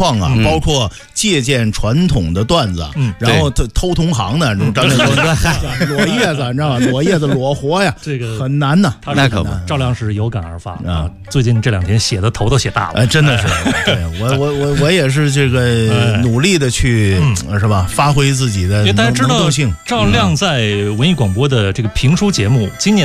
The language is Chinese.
创啊，包括借鉴传统的段子，然后偷同行的，张建说裸叶子，你知道吧？裸叶子裸活呀， 这个很难呐。 那可不，赵亮是有感而发啊！最近这2天写的头都写大了， 真的是。对，我也是这个努力的去是吧，发挥自己的能动性。 因为大家知道赵亮在文艺广播的这个评书节目，今年